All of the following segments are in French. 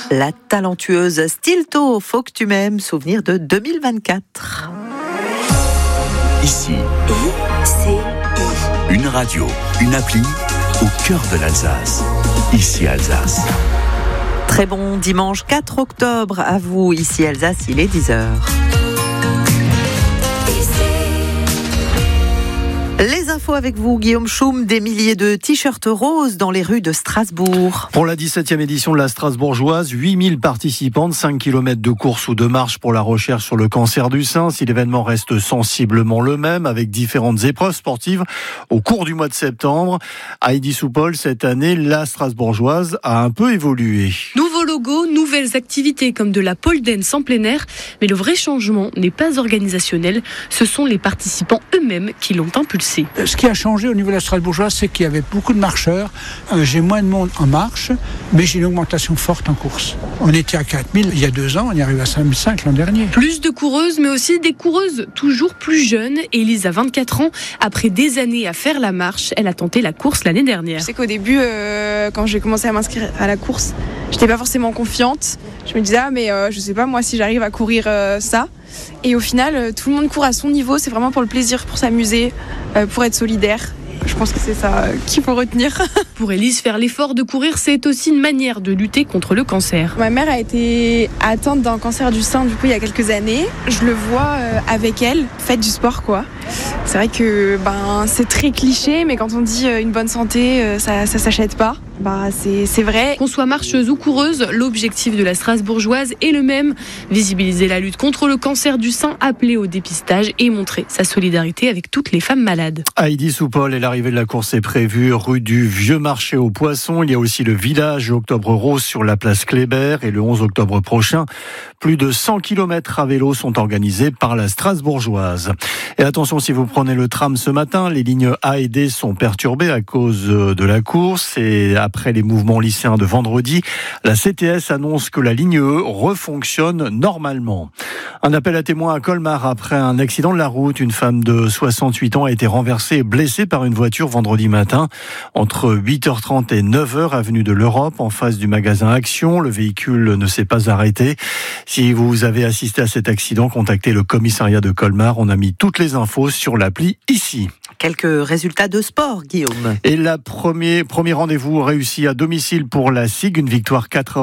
La talentueuse Stilto, Faut que tu m'aimes, souvenir de 2024. Ici, une radio, une appli au cœur de l'Alsace. Ici Alsace. Très bon dimanche 4 octobre à vous, ici Alsace, il est 10h. Les infos avec vous, Guillaume Schum, des milliers de t-shirts roses dans les rues de Strasbourg. Pour la 17e édition de la Strasbourgeoise, 8000 participantes, 5 km de course ou de marche pour la recherche sur le cancer du sein. Si l'événement reste sensiblement le même, avec différentes épreuves sportives au cours du mois de septembre, Heidi Soupol, cette année, la Strasbourgeoise a un peu évolué. Nouveau logo, nouvelles activités comme de la pole dance en plein air, mais le vrai changement n'est pas organisationnel, ce sont les participants eux-mêmes qui l'ont impulsé. Ce qui a changé au niveau de la Strasbourgeoise, c'est qu'il y avait beaucoup de marcheurs. J'ai moins de monde en marche, mais j'ai une augmentation forte en course. On était à 4000 il y a 2 ans, on y arrive à 5005 l'an dernier. Plus de coureuses, mais aussi des coureuses toujours plus jeunes. Élise a 24 ans. Après des années à faire la marche, elle a tenté la course l'année dernière. Je sais qu'au début, quand j'ai commencé à m'inscrire à la course, j'étais pas forcément confiante. Je me disais, je sais pas moi si j'arrive à courir ça. Et au final, tout le monde court à son niveau. C'est vraiment pour le plaisir, pour s'amuser, pour être solidaire. Je pense que c'est ça qu'il faut retenir. Pour Élise, faire l'effort de courir, c'est aussi une manière de lutter contre le cancer. Ma mère a été atteinte d'un cancer du sein il y a quelques années. Je le vois avec elle, faites du sport quoi. C'est vrai que c'est très cliché, mais quand on dit une bonne santé, ça s'achète pas. C'est vrai. Qu'on soit marcheuse ou coureuse, l'objectif de la Strasbourgeoise est le même. Visibiliser la lutte contre le cancer du sein, appeler au dépistage et montrer sa solidarité avec toutes les femmes malades. Heidi Soupol, et l'arrivée de la course est prévue rue du Vieux Marché aux Poissons. Il y a aussi le village Octobre Rose sur la place Kléber. Et le 11 octobre prochain, plus de 100 km à vélo sont organisés par la Strasbourgeoise. Et attention, si vous prenez le tram ce matin, les lignes A et D sont perturbées à cause de la course. Et après les mouvements lycéens de vendredi, la CTS annonce que la ligne E refonctionne normalement. Un appel à témoins à Colmar après un accident de la route. Une femme de 68 ans a été renversée et blessée par une voiture vendredi matin entre 8h30 et 9h avenue de l'Europe en face du magasin Action. Le véhicule ne s'est pas arrêté. Si vous avez assisté à cet accident, contactez le commissariat de Colmar. On a mis toutes les infos sur l'appli ici. Quelques résultats de sport, Guillaume. Et la premier rendez-vous réussi à domicile pour la SIG, une victoire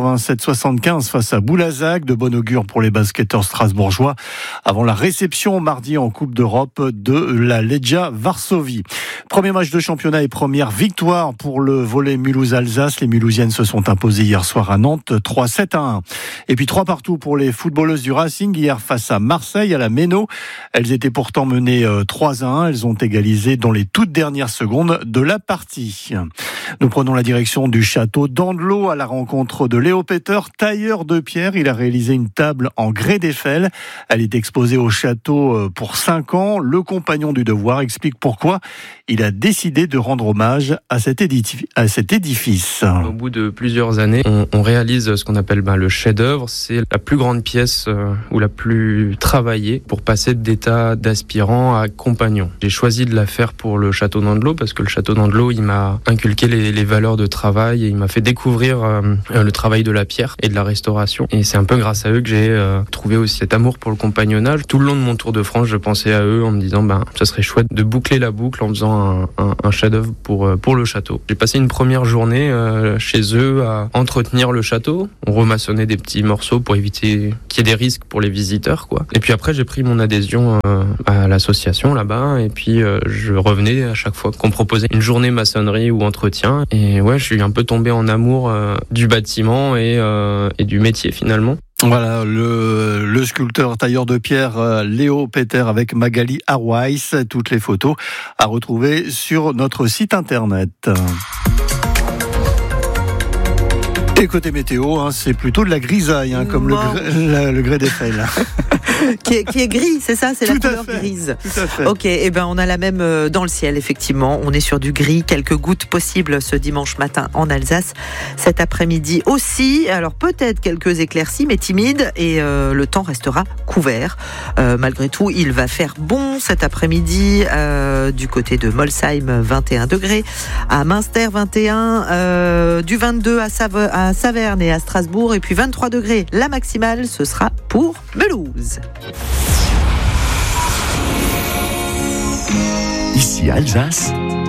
87-75 face à Boulazac, de bon augure pour les basketteurs strasbourgeois, avant la réception mardi en Coupe d'Europe de la Legia Varsovie. Premier match de championnat et première victoire pour le volley Mulhouse-Alsace. Les Mulhousiennes se sont imposées hier soir à Nantes 3-7-1. Et puis 3 partout pour les footballeuses du Racing hier face à Marseille à la Méno. Elles étaient pourtant menées 3-1. Elles ont égalisé dans les toutes dernières secondes de la partie. Nous prenons la direction du château d'Andelot à la rencontre de Léo Peter, tailleur de pierre. Il a réalisé une table en grès d'Eiffel. Elle est exposée au château pour 5 ans. Le compagnon du devoir explique pourquoi il a décidé de rendre hommage à cet édifice. Au bout de plusieurs années, on réalise ce qu'on appelle le chef-d'œuvre. C'est la plus grande pièce ou la plus travaillée pour passer d'état d'aspirant à compagnon. J'ai choisi de la faire pour le château d'Andelot parce que le château d'Andelot, il m'a inculqué les valeurs de travail et il m'a fait découvrir le travail de la pierre et de la restauration. Et c'est un peu grâce à eux que j'ai trouvé aussi cet amour pour le compagnonnage. Tout le long de mon tour de France, je pensais à eux en me disant ça serait chouette de boucler la boucle en faisant un chef-d'œuvre pour le château. J'ai passé une première journée chez eux à entretenir le château. On remaçonnait des petits morceaux pour éviter qu'il y ait des risques pour les visiteurs, quoi. Et puis après, j'ai pris mon adhésion à l'association là-bas et puis je revenais à chaque fois qu'on proposait une journée maçonnerie ou entretien. Et ouais, je suis un peu tombé en amour du bâtiment et du métier finalement. Voilà, le sculpteur tailleur de pierre Léo Peter avec Magali Arweiss. Toutes les photos à retrouver sur notre site internet. Et côté météo, c'est plutôt de la grisaille, comme le grès d'Eiffel. qui est gris, c'est ça, c'est la Tout à couleur fait. grise. Tout à fait. Ok, et ben on a la même dans le ciel, effectivement. On est sur du gris, quelques gouttes possibles ce dimanche matin en Alsace. Cet après-midi aussi, alors peut-être quelques éclaircies, mais timides, et le temps restera couvert. Malgré tout, il va faire bon cet après-midi du côté de Molsheim, 21 degrés, à Münster 21, du 22 à Saverne et à Strasbourg, et puis 23 degrés. La maximale, ce sera pour Mulhouse. Ici Alsace,